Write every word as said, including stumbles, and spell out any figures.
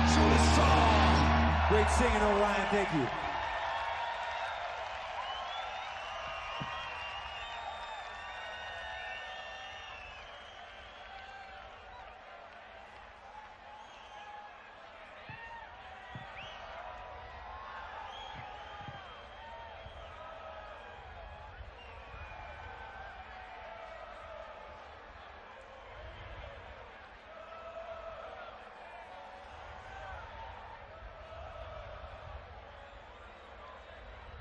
Show the song. Great singing, Orion. Thank you.